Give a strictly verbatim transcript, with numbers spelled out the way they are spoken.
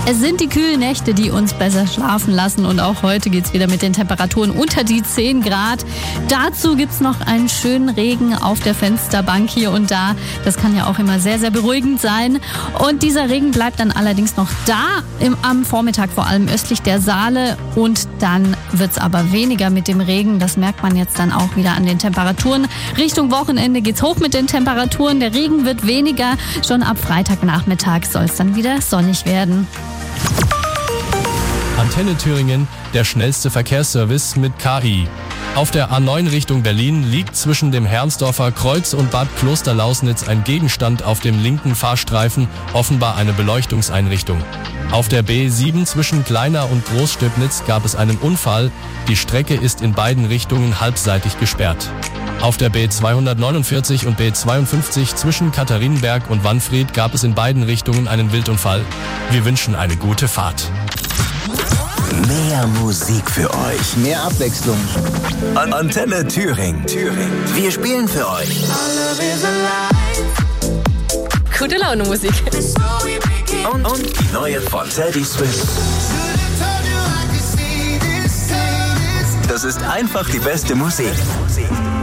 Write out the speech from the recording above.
Es sind die kühlen Nächte, die uns besser schlafen lassen und auch heute geht's wieder mit den Temperaturen unter die zehn Grad. Dazu gibt's noch einen schönen Regen auf der Fensterbank hier und da. Das kann ja auch immer sehr, sehr beruhigend sein. Und dieser Regen bleibt dann allerdings noch da im, am Vormittag, vor allem östlich der Saale. Und dann wird's aber weniger mit dem Regen. Das merkt man jetzt dann auch wieder an den Temperaturen. Richtung Wochenende geht's hoch mit den Temperaturen. Der Regen wird weniger. Schon ab Freitagnachmittag soll es dann wieder sonnig werden. Antenne Thüringen, der schnellste Verkehrsservice mit K I. Auf der A neun Richtung Berlin liegt zwischen dem Herrnsdorfer Kreuz und Bad Klosterlausnitz ein Gegenstand auf dem linken Fahrstreifen, offenbar eine Beleuchtungseinrichtung. Auf der B sieben zwischen Kleiner und Großstöbnitz gab es einen Unfall. Die Strecke ist in beiden Richtungen halbseitig gesperrt. Auf der B zweihundertneunundvierzig und B zweiundfünfzig zwischen Katharinenberg und Wanfried gab es in beiden Richtungen einen Wildunfall. Wir wünschen eine gute Fahrt. Mehr Musik für euch. Mehr Abwechslung. An Antenne Thüringen. Thüringen. Wir spielen für euch. Gute Laune Musik. Und, und die neue von Teddy Swift. Das ist einfach die beste Musik.